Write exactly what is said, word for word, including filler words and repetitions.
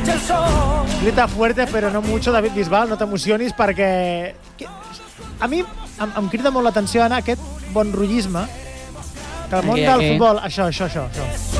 Grita fuerte, però no mucho, David Bisbal, no t'emocionis, perquè... A mi em, em crida molt l'atenció, Anna, aquest bon rotllisme que al món Aquí, del aquí. futbol... Això, això, això. això.